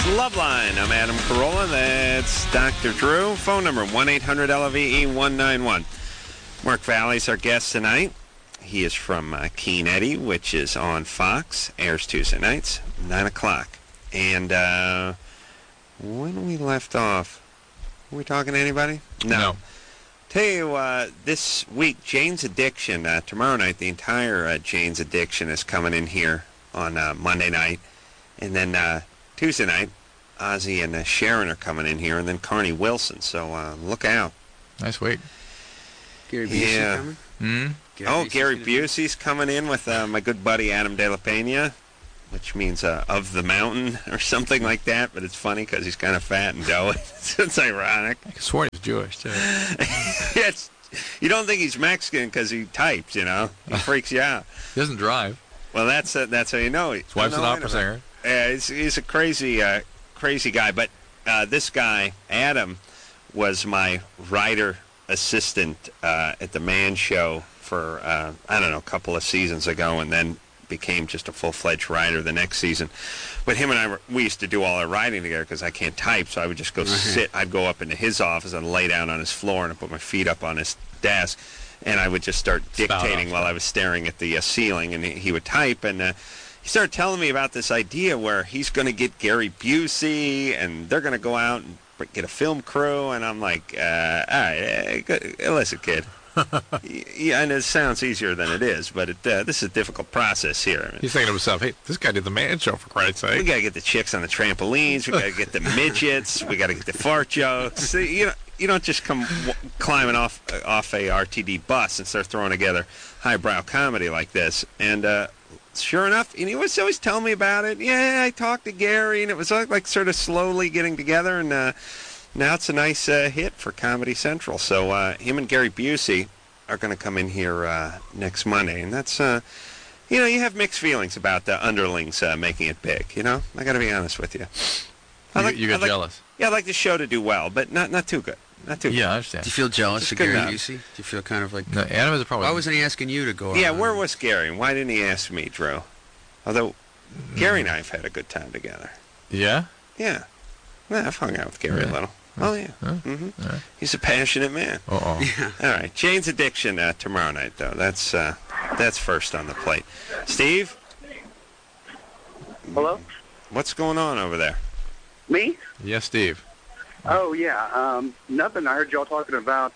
Loveline. I'm Adam Carolla. That's Dr. Drew. Phone number 1-800-LOVE-191. Mark Valley's our guest tonight. He is from Keen Eddie, which is on Fox. Airs Tuesday nights, 9 o'clock. And when we left off, were we talking to anybody? No. Tell you, this week, Jane's Addiction, tomorrow night, the entire Jane's Addiction is coming in here on Monday night. And then Tuesday night, Ozzy and Sharon are coming in here, and then Carney Wilson. So look out. Nice week. Gary Busey coming? Gary Busey's coming in with my good buddy Adam De La Pena, which means of the mountain or something like that. But it's funny because he's kind of fat and doughy. It's ironic. I swore he was Jewish, too. You don't think he's Mexican because he types, you know. He freaks you out. He doesn't drive. Well, that's how you know. His wife's an opera singer. Yeah, he's a crazy guy. But this guy, Adam, was my writer assistant at the Man Show for, a couple of seasons ago, and then became just a full-fledged writer the next season. But him and we used to do all our writing together because I can't type, so I would just go sit. I'd go up into his office and lay down on his floor and I'd put my feet up on his desk, and I would just start dictating while I was staring at the ceiling, and he would type, and he started telling me about this idea where he's going to get Gary Busey, and they're going to go out and get a film crew, and I'm like, all right, listen, kid. Yeah, and it sounds easier than it is, but this is a difficult process here. He's thinking to himself, hey, this guy did the Man Show, for Christ's sake. We got to get the chicks on the trampolines. We got to get the midgets. We got to get the fart jokes. You don't just come climbing off a RTD bus and start throwing together highbrow comedy like this. And sure enough, and he was always telling me about it. Yeah, I talked to Gary, and it was like sort of slowly getting together, and now it's a nice hit for Comedy Central. So him and Gary Busey are going to come in here next Monday, and that's, you have mixed feelings about the underlings making it big. I got to be honest with you. You get jealous. Yeah, I'd like the show to do well, but not too good. Not too good. Yeah, I understand. Do you feel jealous of Gary Busey? Do you feel kind of like... No, Adam has a problem. Why wasn't he asking you to go out? Yeah, where was Gary? Why didn't he ask me, Drew? Although, Gary and I have had a good time together. Yeah? Yeah. Well, I've hung out with Gary a little. Oh, yeah. Mm-hmm. He's a passionate man. Uh-oh. Yeah. All right. Jane's Addiction tomorrow night, though. That's first on the plate. Steve? Hello? What's going on over there? Me? Yes, Steve. Oh, yeah. Nothing. I heard y'all talking about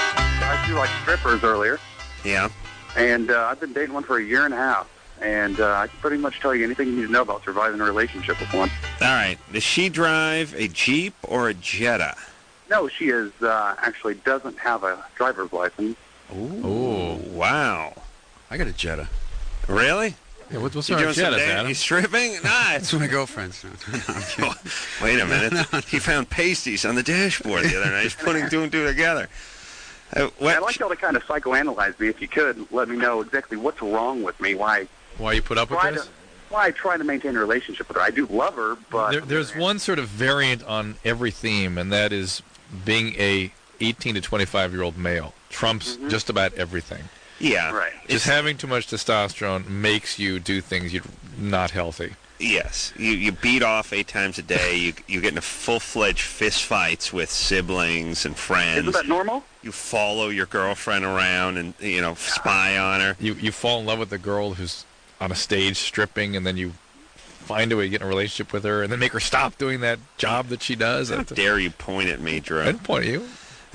I do like strippers earlier. Yeah. And I've been dating one for a year and a half. And I can pretty much tell you anything you need to know about surviving a relationship with one. All right. Does she drive a Jeep or a Jetta? No, she is actually doesn't have a driver's license. Ooh. Wow. I got a Jetta. Really? Yeah, what's You our doing some Jetta, day? Adam? You stripping? Nah. That's my girlfriend's. No, I'm kidding. Wait a minute. He found pasties on the dashboard the other night. He's putting two and two together. I'd like y'all to kind of psychoanalyze me if you could. Let me know exactly what's wrong with me, why you put up with this? Why I try to maintain a relationship with her. I do love her, but... There's one sort of variant on every theme, and that is being a 18 to 25-year-old male. Trumps just about everything. Yeah. Right. Just having too much testosterone makes you do things you're not healthy. Yes. You beat off 8 times a day. You get into full-fledged fist fights with siblings and friends. Isn't that normal? You follow your girlfriend around and, spy on her. You fall in love with the girl who's on a stage stripping, and then you find a way to get in a relationship with her, and then make her stop doing that job that she does. How dare you point at me, Drew? I didn't point at you.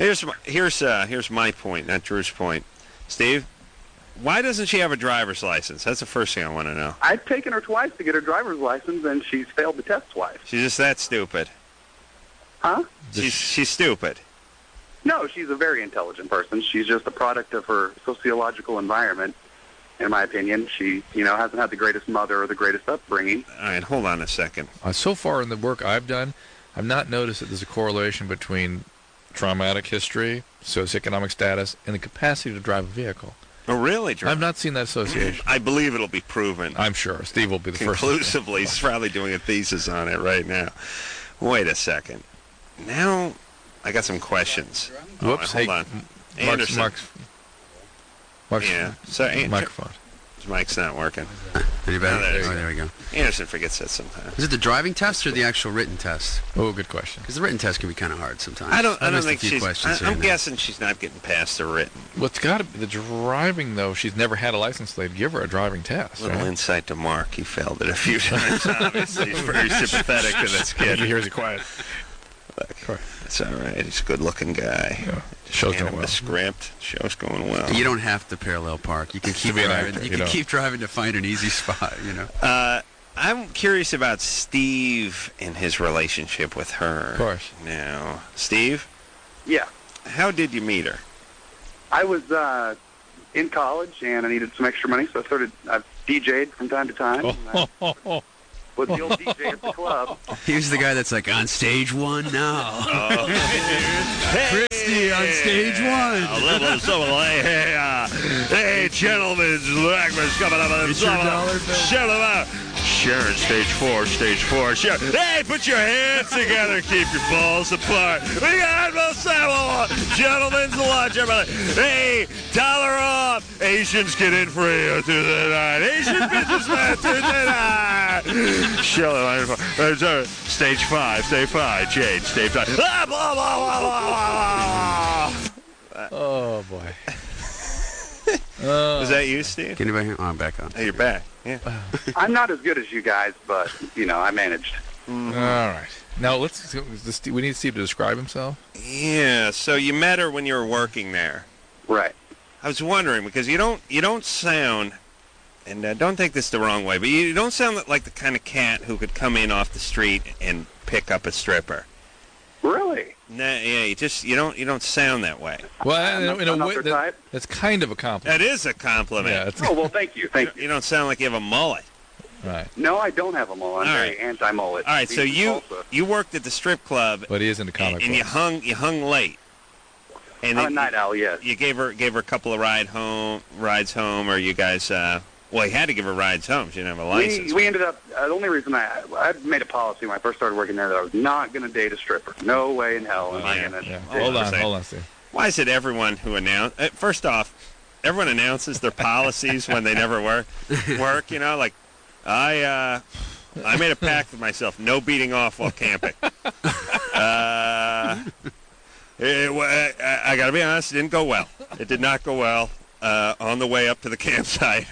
Here's my point, not Drew's point. Steve, why doesn't she have a driver's license? That's the first thing I want to know. I've taken her twice to get her driver's license, and she's failed the test twice. She's just that stupid. Huh? She's stupid. No, she's a very intelligent person. She's just a product of her sociological environment. In my opinion, she, hasn't had the greatest mother or the greatest upbringing. All right, hold on a second. So far in the work I've done, I've not noticed that there's a correlation between traumatic history, socioeconomic status, and the capacity to drive a vehicle. Oh, really, Drew? I've not seen that association. I believe it'll be proven. I'm sure. Steve will be the first. Conclusively, he's probably doing a thesis on it right now. Wait a second. Now, I got some questions. Whoops. Hold on. Anderson. Mark's Yeah. So, microphone. His mic's not working. Any better? there you There we go. Anderson forgets that sometimes. Is it the driving test or the actual written test? Oh, good question. Because the written test can be kind of hard sometimes. I don't missed think a few she's. questions I'm here. guessing she's not getting past the written. What's got to be the driving, though? She's never had a license. They'd give her a driving test. Little Right? insight to Mark. He failed it a few times. Obviously, he's very sympathetic to this kid. He hears it quiet. Look, it's all right. He's a good-looking guy. Yeah. Show's Hand going him well. the script. Show's going well. You don't have to parallel park. You can keep be an driving. actor, You you can don't. keep driving to find an easy spot. You know. I'm curious about Steve and his relationship with her. Of course. Now, Steve, Yeah. how did you meet her? I was in college, and I needed some extra money, so I've DJ'd from time to time. And I was the old DJ at the club. Here's the guy that's like on stage one now. Christy on stage one. Hey, gentlemen, Blackman's coming up. It's your dollar bill. Shut him out. Sharon, stage four. Sharon. Hey, put your hands together. Keep your balls apart. We got Admiral Samuel. Gentlemen's lunch, everybody. Hey, dollar off. Asians get in free through the night. Asian businessmen through the night. Shut him. Stage five. Jade, stage five. Blah, blah, blah, blah, blah. Oh, boy. Was that you, Steve? Can anybody hear? Oh, I'm back on. Hey, you're back. Yeah. I'm not as good as you guys, but, I managed. All right. Now, we need Steve to describe himself. Yeah. So you met her when you were working there. Right. I was wondering because you don't sound, and don't take this the wrong way, but you don't sound like the kind of cat who could come in off the street and pick up a stripper. Really? Nah, yeah, you don't sound that way. Well, in I'm a not way, their type. that's kind of a compliment. That is a compliment. Yeah, it's, Oh, well, thank you. You don't sound like you have a mullet. right. No, I don't have a mullet. I'm All very right. anti-mullet. All right, so you worked at the strip club, But he is into comic and you books. hung late. And I'm a then night owl, yes. you gave her a couple of rides home, or you guys. Well, he had to give her rides home. She didn't have a license. We ended up, the only reason I made a policy when I first started working there that I was not going to date a stripper. No way in hell am I Yeah, going to. Yeah. Oh, Hold on, Steve. Why is it everyone who first off, everyone announces their policies when they never work. Like I made a pact with myself: no beating off while camping. I got to be honest, it didn't go well. It did not go well. On the way up to the campsite,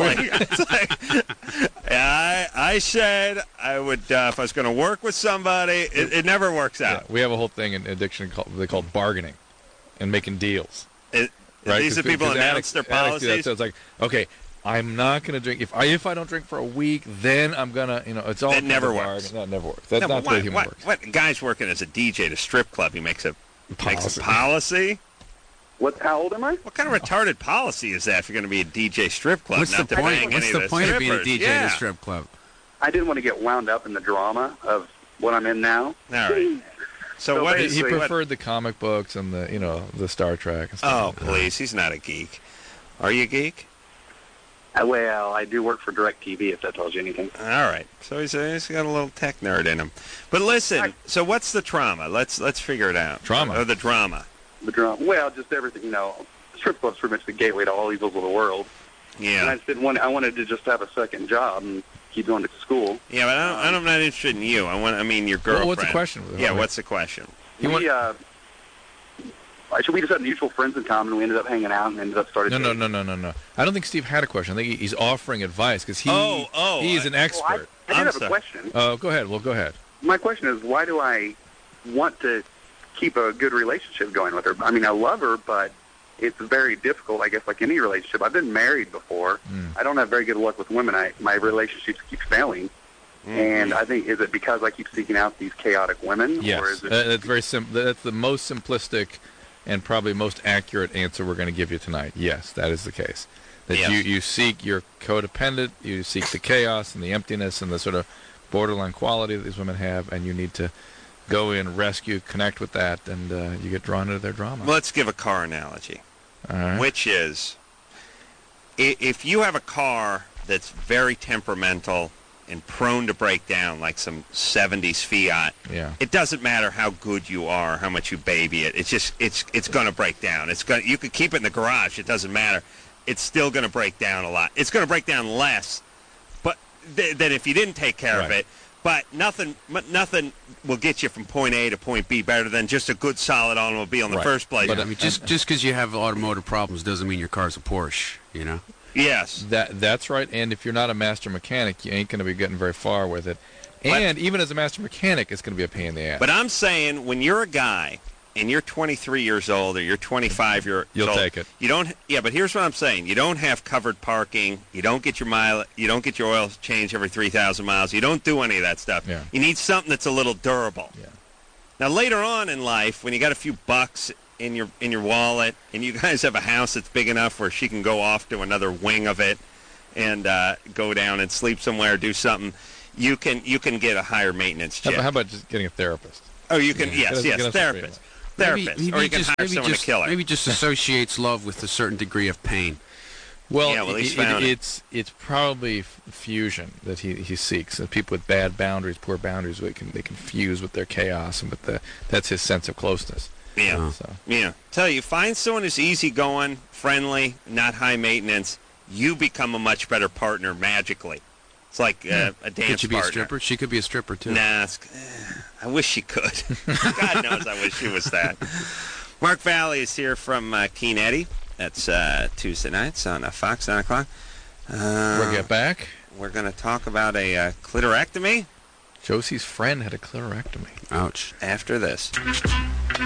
I said I would if I was going to work with somebody. It never works Yeah, out. we have a whole thing in addiction they call bargaining and making deals. Right? These are people who announce their addicts do that, policies. so it's like, okay, I'm not going to drink. If I don't drink for a week, then I'm going to, it's all That kind never of a works. bargain. That never works. That's No, not but the way human works. What guy's working as a DJ at a strip club? He makes a Policy. policy. How old am I? What kind of retarded policy is that if you're going to be a DJ strip club? What's the not to point? bang any What's of the the point of being a strippers? DJ at Yeah. a strip club? I didn't want to get wound up in the drama of what I'm in now. All right. So So what He is basically- preferred the comic books and the Star Trek and stuff. Oh, like that. please. He's not a geek. Are you a geek? Well, I do work for DirecTV, if that tells you anything. All right. So he's got a little tech nerd in him. But listen, so what's the trauma? Let's figure it out. Trauma. Or the drama. The drama. Well, just everything, Strip club's pretty much the gateway to all evils of the world. And I Yeah. just didn't want. I wanted to just have a second job and keep going to school. Yeah, but I'm not interested in you. I mean your girlfriend. Well, what's the question? Yeah, what's the question? You We just had mutual friends in common. We ended up hanging out and ended up starting. No. I don't think Steve had a question. I think he's offering advice because he is an I expert. did I'm have sorry. a question. Go ahead. Well, go ahead. My question is, why do I want to keep a good relationship going with her? I mean, I love her, but it's very difficult, I guess, like any relationship. I've been married before. I don't have very good luck with women. My relationships keep failing. And I think, is it because I keep seeking out these chaotic women? Or Yes, is it, that's very simple. That's the most simplistic and probably most accurate answer we're going to give you tonight. Yes, that is the case. That Yes. you seek your codependent, you seek the chaos and the emptiness and the sort of borderline quality that these women have, and you need to go in, rescue, connect with that, and you get drawn into their drama. Let's give a car analogy, All right. which is if you have a car that's very temperamental and prone to break down like some 70s Fiat, Yeah. it doesn't matter how good you are, how much you baby it. It's just it's going to break down. You could keep it in the garage. It doesn't matter. it's still going to break down a lot. It's going to break down less, but than if you didn't take care of Right. it. But nothing will get you from point A to point B better than just a good, solid automobile in the Right. first place. But, I mean, just because you have automotive problems doesn't mean your car's a Porsche, you know? yes. That's right. And if you're not a master mechanic, you ain't going to be getting very far with it. And even as a master mechanic, it's going to be a pain in the ass. But I'm saying when you're a guy and you're 23 years old or you're 25 years You'll old, take it. You don't. Yeah, but here's what I'm saying: you don't have covered parking. You don't get your You don't get your oil changed every 3,000 miles. You don't do any of that stuff. Yeah. You need something that's a little durable. Yeah. Now later on in life, when you got a few bucks in your wallet, and you guys have a house that's big enough where she can go off to another wing of it and go down and sleep somewhere, do something. You can get a higher maintenance How jet. how about just getting a therapist? Oh, you can. Yes, Get us some therapist. Maybe Or you can hire someone to kill her. Maybe just associates love with a certain degree of pain. Well, Yeah, well, he's found it. it's probably fusion that he seeks. And people with bad boundaries, poor boundaries, they can fuse with their chaos and with that's his sense of closeness. Yeah. So Yeah. Tell you, find someone who's easygoing, friendly, not high maintenance. You become a much better partner magically. It's like a dance Could she be partner. a stripper? She could be a stripper, too. Nah, I wish she could. God knows I wish she was that. Mark Valley is here from Keen Eddie. That's Tuesday nights on Fox 9 o'clock. we'll get back. We're going to talk about a clitorectomy Josie's friend had a clitorectomy. Ouch. after this.